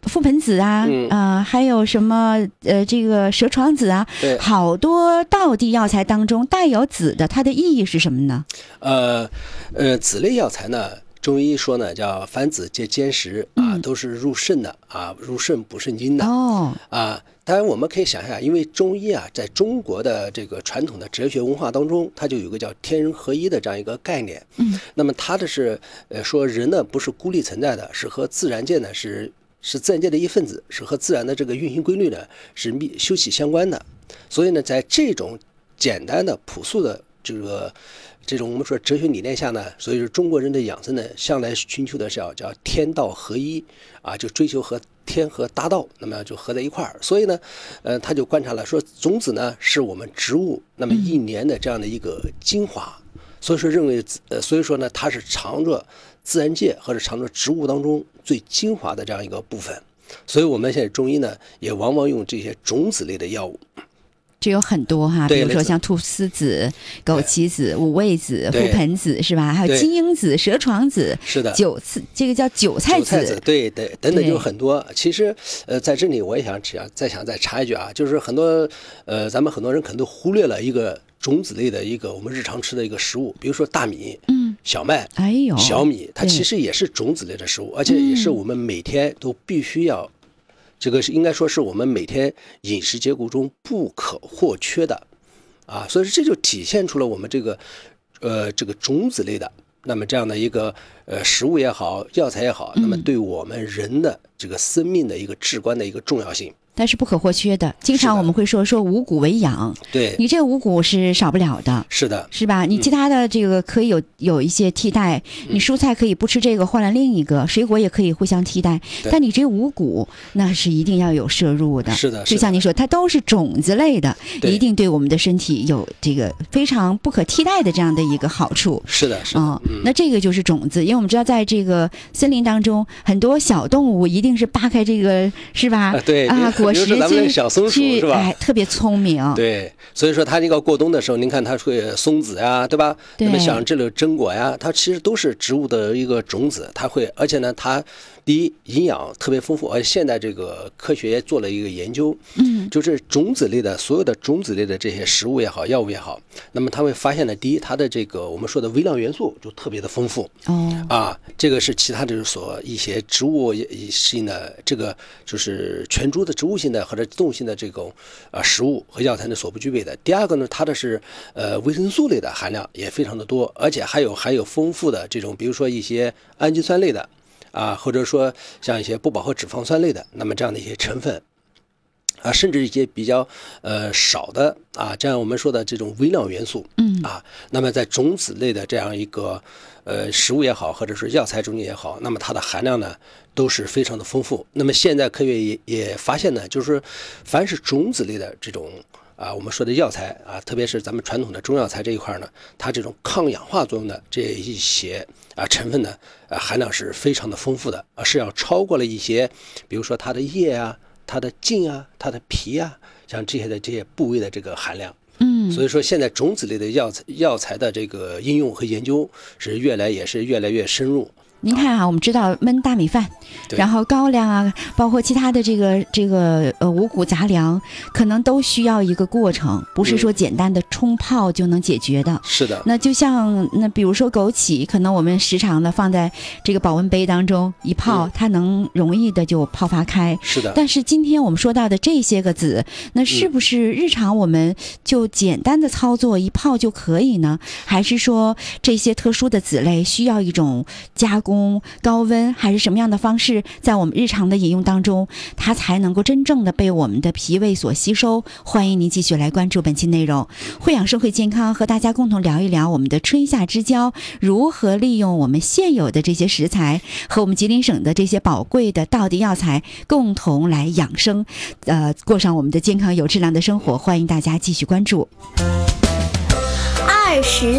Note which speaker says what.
Speaker 1: 覆盆子啊，还有什么这个蛇床子啊，好多道地药材当中带有子的，它的意义是什么呢？
Speaker 2: 子类药材呢，中医说呢叫凡子皆兼食啊，都是入肾的啊，入肾补肾精的啊。当然我们可以想象，因为中医啊，在中国的这个传统的哲学文化当中，它就有个叫天人合一的这样一个概念。那么它的是说人呢不是孤立存在的，是和自然界呢是自然界的一份子，是和自然的这个运行规律呢是休戚相关的。所以呢，在这种简单的朴素的这种我们说哲学理念下呢，所以说中国人的养生呢，向来寻求的是叫天道合一啊，就追求和天和大道，那么就合在一块儿。所以呢，他就观察了说，种子呢是我们植物那么一年的这样的一个精华，所以说认为所以说呢，它是藏着自然界或者藏着植物当中最精华的这样一个部分。所以我们现在中医呢，也往往用这些种子类的药物。
Speaker 1: 这有很多哈，比如说像菟丝子、枸杞子、五味子、覆盆子是吧？还有金樱子、蛇床子，
Speaker 2: 是的，
Speaker 1: 这个叫韭菜子，
Speaker 2: 对，等等就很多。其实在这里我也想再插一句啊，就是很多咱们很多人可能都忽略了一个种子类的一个我们日常吃的一个食物，比如说大米、小麦、小米，它其实也是种子类的食物，而且也是我们每天都必须要。这个是应该说是我们每天饮食结构中不可或缺的啊，所以这就体现出了我们这个种子类的那么这样的一个食物也好，药材也好，那么对我们人的这个生命的一个至关的一个重要性。
Speaker 1: 但是不可或缺的，经常我们会说五谷为养，
Speaker 2: 对，
Speaker 1: 你这个五谷是少不了的，
Speaker 2: 是的，
Speaker 1: 是吧？你其他的这个可以有一些替代，你蔬菜可以不吃这个换了另一个，水果也可以互相替代，但你这五谷那是一定要有摄入的，
Speaker 2: 是的，
Speaker 1: 就像你说，它都是种子类的，一定对我们的身体有这个非常不可替代的这样的一个好处。
Speaker 2: 是的，
Speaker 1: 那这个就是种子，因为我们知道在这个森林当中，很多小动物一定是扒开这个是吧？
Speaker 2: 对啊。
Speaker 1: 果实
Speaker 2: 咱们小松鼠是吧？
Speaker 1: 特别聪明。
Speaker 2: 对，所以说它那个过冬的时候，您看它会松子呀，对吧？那么像这类榛果呀，它其实都是植物的一个种子，它会，而且呢，它第一营养特别丰富，而且现在这个科学也做了一个研究，就是种子类的所有的种子类的这些食物也好，药物也好，那么他会发现呢，第一，它的这个我们说的微量元素就特别的丰富这个是其他的一些植物性的这个就是全株的植物性的或者动物性的这种食物和药材呢所不具备的。第二个呢，它的是维生素类的含量也非常的多，而且还有丰富的这种比如说一些氨基酸类的或者说像一些不饱和脂肪酸类的，那么这样的一些成分甚至一些比较少的这样我们说的这种微量元素那么在种子类的这样一个食物也好，或者是药材中间也好，那么它的含量呢都是非常的丰富。那么现在科学也发现呢，就是凡是种子类的这种我们说的药材特别是咱们传统的中药材这一块呢，它这种抗氧化作用的这一些成分呢含量是非常的丰富的，是要超过了一些比如说它的叶它的茎它的皮像这些部位的这个含量。所以说现在种子类的药材的这个应用和研究是越来越深入。
Speaker 1: 您看我们知道焖大米饭，然后高粱包括其他的这个五谷杂粮，可能都需要一个过程，不是说简单的冲泡就能解决的。
Speaker 2: 是的。
Speaker 1: 那就像比如说枸杞，可能我们时常的放在这个保温杯当中一泡，它能容易的就泡发开。
Speaker 2: 是的。
Speaker 1: 但是今天我们说到的这些个子，那是不是日常我们就简单的操作一泡就可以呢？还是说这些特殊的子类需要一种加工？高温还是什么样的方式，在我们日常的饮用当中，它才能够真正的被我们的脾胃所吸收？欢迎您继续来关注本期内容。慧养生会健康和大家共同聊一聊我们的春夏之交如何利用我们现有的这些食材和我们吉林省的这些宝贵的道地药材，共同来养生，过上我们的健康有质量的生活。欢迎大家继续关注。
Speaker 3: 20